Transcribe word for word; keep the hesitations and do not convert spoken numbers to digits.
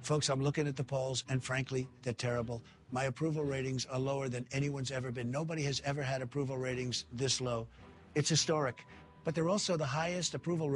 Folks, I'm looking at the polls, and frankly, they're terrible. My approval ratings are lower than anyone's ever been. Nobody has ever had approval ratings this low. It's historic. But they're also the highest approval